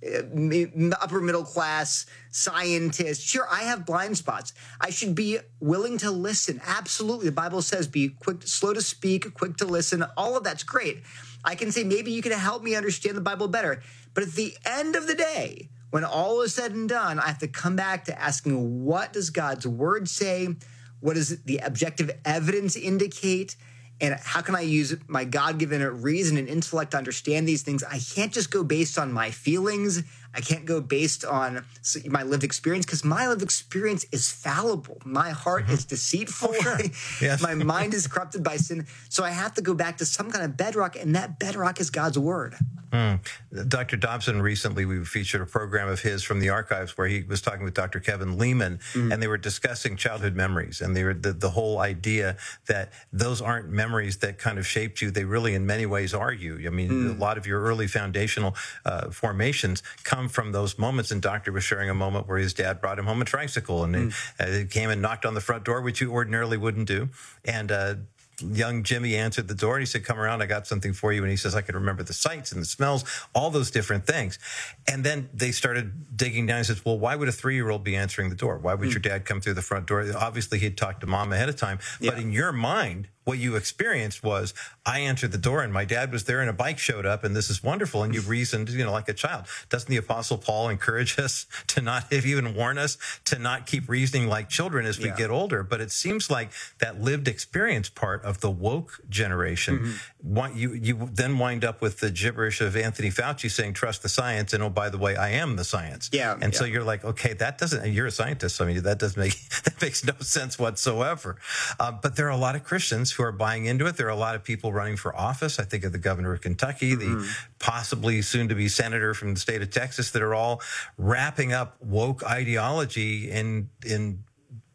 Speaker 18: Upper middle class scientist. Sure, I have blind spots. I should be willing to listen. Absolutely. The Bible says be quick, slow to speak, quick to listen. All of that's great. I can say maybe you can help me understand the Bible better. But at the end of the day, when all is said and done, I have to come back to asking, what does God's word say? What does the objective evidence indicate? And how can I use my God-given reason and intellect to understand these things? I can't just go based on my feelings. I can't go based on my lived experience, because my lived experience is fallible. My heart mm-hmm. is deceitful. Oh, sure. Yes. My mind is corrupted by sin. So I have to go back to some kind of bedrock, and that bedrock is God's word.
Speaker 17: Mm. Doctor Dobson, recently we featured a program of his from the archives where he was talking with Doctor Kevin Lehman, mm. and they were discussing childhood memories, and they were the, the whole idea that those aren't memories that kind of shaped you. They really, in many ways, are you. I mean, mm. a lot of your early foundational uh, formations come from those moments. And Doctor was sharing a moment where his dad brought him home a tricycle, and mm. he uh, came and knocked on the front door, which you ordinarily wouldn't do. And uh, young Jimmy answered the door, and he said, come around, I got something for you. And he says, I can remember the sights and the smells, all those different things. And then they started digging down. He says, well, why would a three-year-old be answering the door? Why would mm. your dad come through the front door? Obviously, he'd talked to mom ahead of time. Yeah. But in your mind, what you experienced was, I answered the door and my dad was there and a bike showed up and this is wonderful. And you reasoned, you know, like a child. Doesn't the Apostle Paul encourage us to not, even warn us to not keep reasoning like children as we yeah. get older? But it seems like that lived experience part of the woke generation, mm-hmm. you, you then wind up with the gibberish of Anthony Fauci saying, trust the science. And oh, by the way, I am the science.
Speaker 18: Yeah.
Speaker 17: And
Speaker 18: yeah.
Speaker 17: so you're like, okay, that doesn't, you're a scientist. So I mean, that doesn't make, that makes no sense whatsoever. Uh, but there are a lot of Christians who are buying into it. There are a lot of people running for office. I think of the governor of Kentucky, mm-hmm. the possibly soon to be senator from the state of Texas, that are all wrapping up woke ideology in in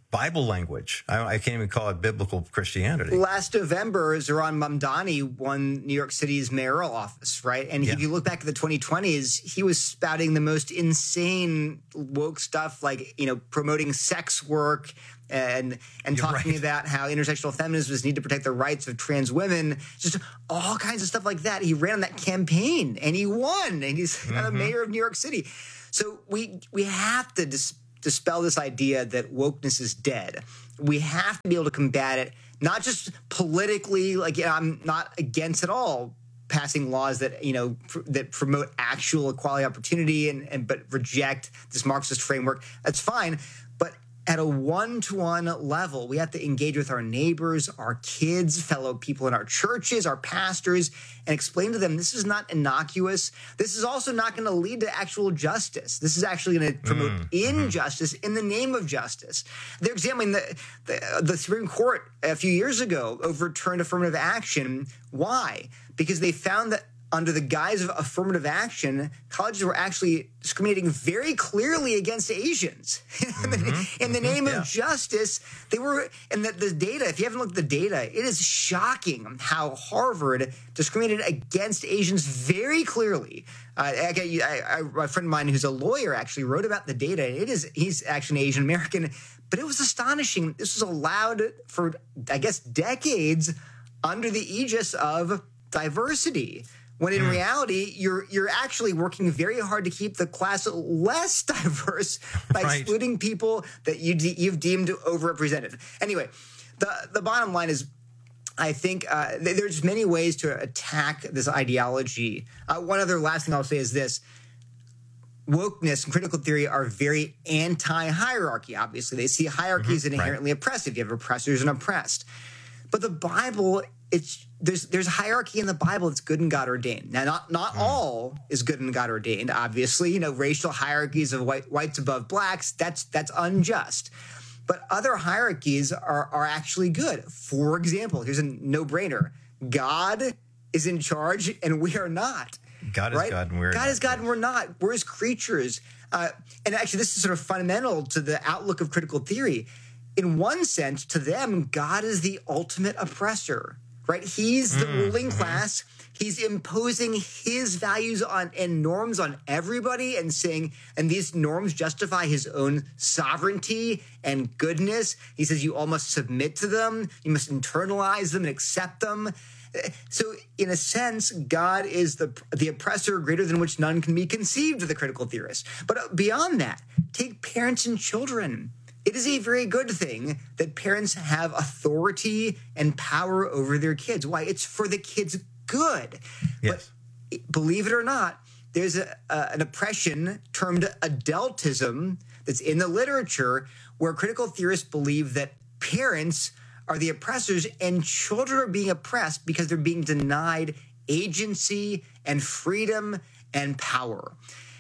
Speaker 17: Bible language. I, I can't even call it biblical Christianity.
Speaker 18: Last November, Zohran Mamdani won New York City's mayoral office, right? And yeah. if you look back at the twenty twenties, he was spouting the most insane woke stuff, like, you know, promoting sex work and and You're talking right. about how intersectional feminists need to protect the rights of trans women, just all kinds of stuff like that. He ran on that campaign and he won, and he's mm-hmm. the mayor of New York City. So we we have to dis- dispel this idea that wokeness is dead. We have to be able to combat it, not just politically. Like, you know, I'm not against at all passing laws that, you know, pr- that promote actual equality opportunity and, and but reject this Marxist framework. That's fine. But at a one-to-one level, we have to engage with our neighbors, our kids, fellow people in our churches, our pastors, and explain to them this is not innocuous. This is also not going to lead to actual justice. This is actually going to promote mm, injustice mm-hmm. in the name of justice. They're examining the, the, the Supreme Court a few years ago overturned affirmative action. Why? Because they found that under the guise of affirmative action, colleges were actually discriminating very clearly against Asians. in, the, mm-hmm. in the name mm-hmm. of yeah. justice, they were, and the, the data, if you haven't looked at the data, it is shocking how Harvard discriminated against Asians very clearly. Uh, I, I, I, a friend of mine who's a lawyer actually wrote about the data. It is, he's actually an Asian American, but it was astonishing. This was allowed for, I guess, decades under the aegis of diversity. When in mm. reality, you're you're actually working very hard to keep the class less diverse by right. excluding people that you de- you've deemed overrepresented. Anyway, the the bottom line is, I think uh, there's many ways to attack this ideology. Uh, one other last thing I'll say is this. Wokeness and critical theory are very anti-hierarchy, obviously. They see hierarchy as mm-hmm. inherently right. oppressive. You have oppressors and oppressed. But the Bible, it's there's there's hierarchy in the Bible that's good and God ordained. Now, not not mm. all is good and God ordained. Obviously, you know, racial hierarchies of white, whites above blacks, that's that's unjust. But other hierarchies are are actually good. For example, here's a no-brainer: God is in charge, and we are not.
Speaker 17: God is
Speaker 18: right?
Speaker 17: God, and we're
Speaker 18: God
Speaker 17: not.
Speaker 18: is God, and we're not. We're His creatures. Uh, and actually, this is sort of fundamental to the outlook of critical theory. In one sense, to them, God is the ultimate oppressor, right? He's the mm, ruling mm-hmm. class. He's imposing his values on and norms on everybody and saying, and these norms justify his own sovereignty and goodness. He says you all must submit to them. You must internalize them and accept them. So in a sense, God is the the oppressor greater than which none can be conceived, to the critical theorist. But beyond that, take parents and children. It is a very good thing that parents have authority and power over their kids. Why? It's for the kids' good.
Speaker 17: Yes.
Speaker 18: But believe it or not, there's a, a, an oppression termed adultism that's in the literature where critical theorists believe that parents are the oppressors and children are being oppressed because they're being denied agency and freedom and power.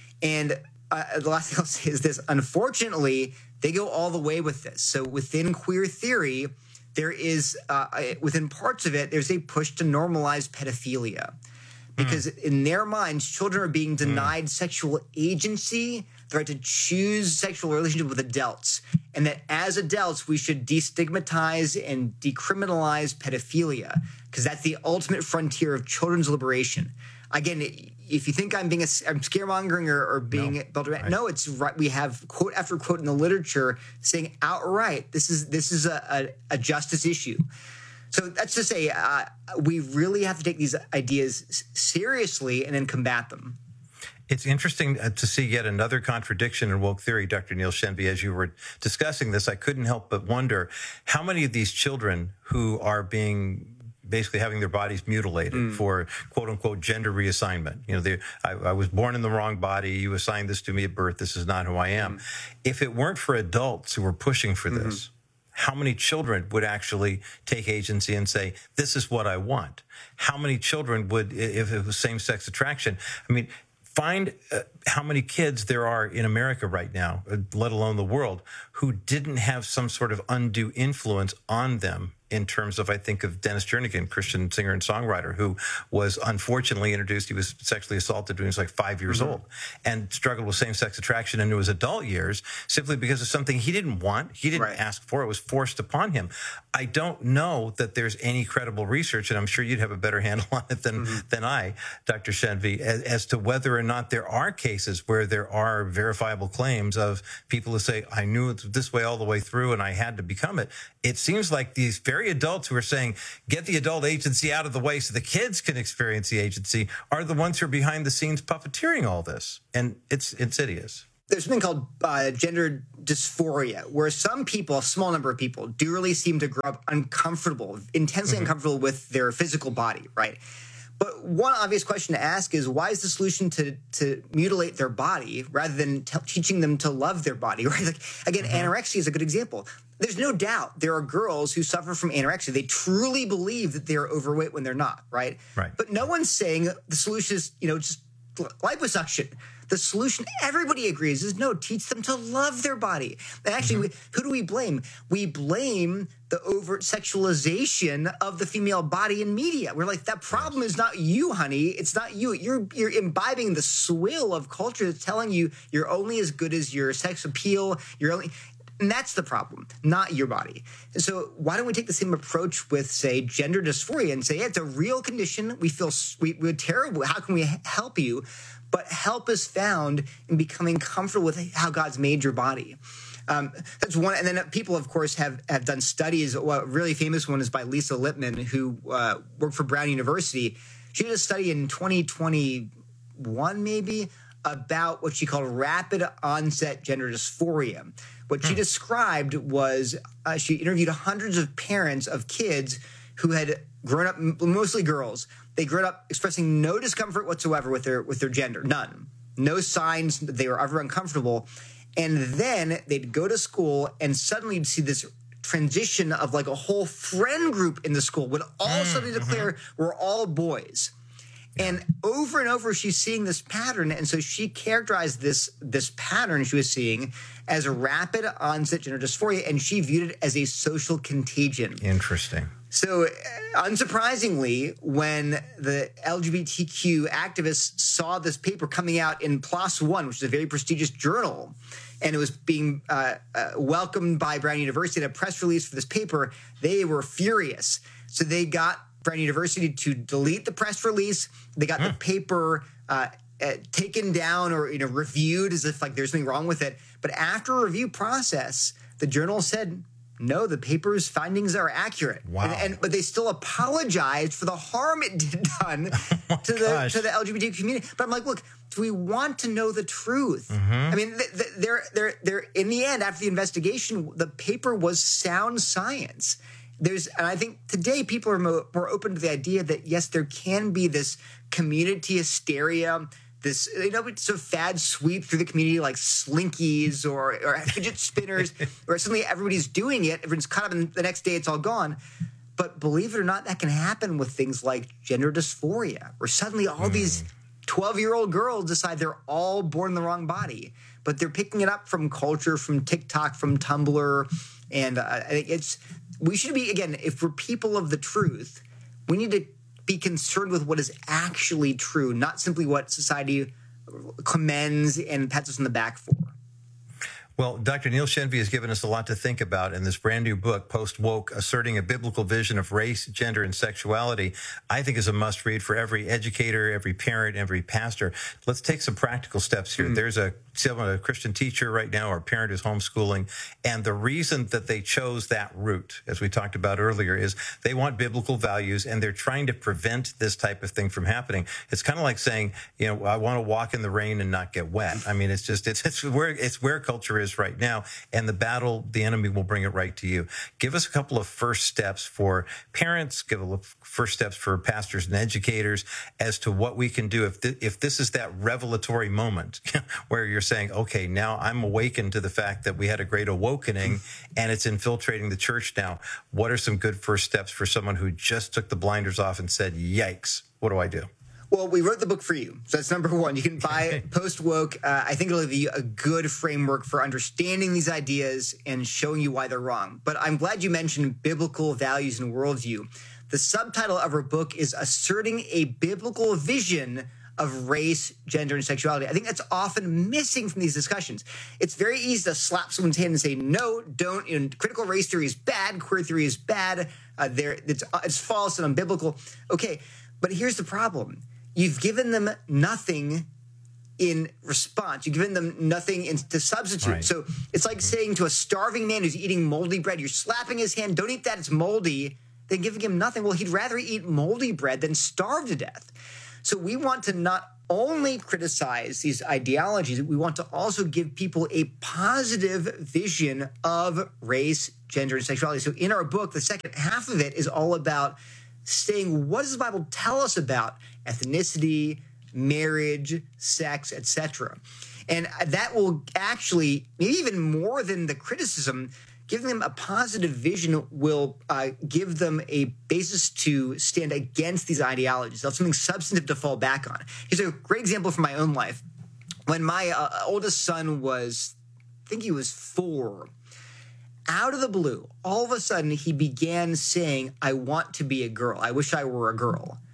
Speaker 18: And uh, the last thing I'll say is this. Unfortunately, they go all the way with this. So within queer theory, there is, uh, within parts of it, there's a push to normalize pedophilia. Because mm. in their minds, children are being denied mm. sexual agency, the right to choose sexual relationship with adults. And that as adults, we should destigmatize and decriminalize pedophilia, because that's the ultimate frontier of children's liberation. Again, if you think I'm being a, I'm scaremongering or, or being no, built around, right. no, it's right. We have quote after quote in the literature saying outright this is this is a, a, a justice issue. So that's to say, uh, we really have to take these ideas seriously and then combat them.
Speaker 17: It's interesting to see yet another contradiction in woke theory, Doctor Neil Shenvi. As you were discussing this, I couldn't help but wonder how many of these children who are being basically having their bodies mutilated mm. for quote unquote gender reassignment. You know, I, I was born in the wrong body. You assigned this to me at birth. This is not who I am. Mm. If it weren't for adults who were pushing for mm-hmm. this, how many children would actually take agency and say, this is what I want? How many children would, if it was same-sex attraction? I mean, find uh, how many kids there are in America right now, uh, let alone the world, who didn't have some sort of undue influence on them in terms of, I think of Dennis Jernigan, Christian singer and songwriter, who was unfortunately introduced. He was sexually assaulted when he was like five years mm-hmm. old and struggled with same-sex attraction into his adult years simply because of something he didn't want. He didn't right. ask for. It was forced upon him. I don't know that there's any credible research, and I'm sure you'd have a better handle on it than, mm-hmm. than I, Doctor Shenvi, as, as to whether or not there are cases where there are verifiable claims of people who say, I knew it this way all the way through and I had to become it. It seems like these very adults who are saying, get the adult agency out of the way so the kids can experience the agency, are the ones who are behind the scenes puppeteering all this. And it's insidious.
Speaker 18: There's something called uh, gender dysphoria, where some people, a small number of people, do really seem to grow up uncomfortable, intensely mm-hmm. uncomfortable with their physical body, right? But one obvious question to ask is, why is the solution to to mutilate their body rather than t- teaching them to love their body, right? Like, again, mm-hmm. anorexia is a good example. There's no doubt there are girls who suffer from anorexia. They truly believe that they're overweight when they're not, right?
Speaker 17: Right.
Speaker 18: But no one's saying the solution is, you know, just liposuction. The solution, everybody agrees, is no, teach them to love their body. And actually, mm-hmm. we, who do we blame? We blame the overt sexualization of the female body in media. We're like, that problem is not you, honey. It's not you. You're you're imbibing the swill of culture that's telling you you're only as good as your sex appeal. You're only... And that's the problem, not your body. And so why don't we take the same approach with, say, gender dysphoria and say, yeah, it's a real condition. We feel we, we're terrible. How can we help you? But help is found in becoming comfortable with how God's made your body. Um, that's one. And then people, of course, have, have done studies. Well, a really famous one is by Lisa Lippman, who uh, worked for Brown University. She did a study in twenty twenty-one, maybe, about what she called rapid onset gender dysphoria. What she described was uh, she interviewed hundreds of parents of kids who had grown up, mostly girls. They grew up expressing no discomfort whatsoever with their with their gender, none, no signs that they were ever uncomfortable. And then they'd go to school, and suddenly you'd see this transition of like a whole friend group in the school would all mm, suddenly declare mm-hmm. we're all boys. And over and over, she's seeing this pattern. And so she characterized this, this pattern she was seeing as a rapid onset gender dysphoria, and she viewed it as a social contagion.
Speaker 17: Interesting.
Speaker 18: So unsurprisingly, when the L G B T Q activists saw this paper coming out in PLOS One, which is a very prestigious journal, and it was being uh, uh, welcomed by Brown University in a press release for this paper, they were furious. So they got Brown University to delete the press release. They got mm. the paper uh, uh, taken down or you know reviewed as if like there's something wrong with it. But after a review process, the journal said, no, the paper's findings are accurate.
Speaker 17: Wow.
Speaker 18: And, and but they still apologized for the harm it did done oh to the gosh. to the L G B T Q community. But I'm like, look, do we want to know the truth? Mm-hmm. I mean, th- th- they're they're they're in the end, after the investigation, the paper was sound science. There's, and I think today people are more, more open to the idea that yes, there can be this community hysteria, this you know, it's a fad sweep through the community like slinkies or, or fidget spinners, where suddenly everybody's doing it, everyone's caught up, and the next day it's all gone. But believe it or not, that can happen with things like gender dysphoria, where suddenly all mm. these twelve-year-old girls decide they're all born in the wrong body, but they're picking it up from culture, from TikTok, from Tumblr, and uh, I think it's. We should be, again, if we're people of the truth, we need to be concerned with what is actually true, not simply what society commends and pats us on the back for.
Speaker 17: Well, Doctor Neil Shenvi has given us a lot to think about in this brand new book, Post-Woke, Asserting a Biblical Vision of Race, Gender, and Sexuality. I think is a must-read for every educator, every parent, every pastor. Let's take some practical steps here. Mm-hmm. There's a, a Christian teacher right now, or a parent who's homeschooling, and the reason that they chose that route, as we talked about earlier, is they want biblical values, and they're trying to prevent this type of thing from happening. It's kind of like saying, you know, I want to walk in the rain and not get wet. I mean, it's just, it's, it's where, it's where culture is right now, and the battle, the enemy will bring it right to you. Give us a couple of first steps for parents, give a first steps for pastors and educators as to what we can do if th- if this is that revelatory moment where you're saying, okay, now I'm awakened to the fact that we had a great awakening and it's infiltrating the church now. What are some good first steps for someone who just took the blinders off and said, yikes, what do I do?
Speaker 18: Well, we wrote the book for you. So that's number one. You can buy Post Woke. Uh, I think it'll give you a good framework for understanding these ideas and showing you why they're wrong. But I'm glad you mentioned biblical values and worldview. The subtitle of our book is Asserting a Biblical Vision of Race, Gender, and Sexuality. I think that's often missing from these discussions. It's very easy to slap someone's hand and say, no, don't. You know, critical race theory is bad. Queer theory is bad. Uh, there, it's, it's false and unbiblical. Okay, but here's the problem. You've given them nothing in response. You've given them nothing in, to substitute. Right. So it's like saying to a starving man who's eating moldy bread, you're slapping his hand, don't eat that, it's moldy, then giving him nothing. Well, he'd rather eat moldy bread than starve to death. So we want to not only criticize these ideologies, we want to also give people a positive vision of race, gender, and sexuality. So in our book, the second half of it is all about saying, what does the Bible tell us about ethnicity, marriage, sex, et cetera? And that will actually, maybe even more than the criticism, giving them a positive vision will uh, give them a basis to stand against these ideologies. They'll have something substantive to fall back on. Here's a great example from my own life. When my uh, oldest son was, I think he was four, out of the blue, all of a sudden he began saying, I want to be a girl. I wish I were a girl.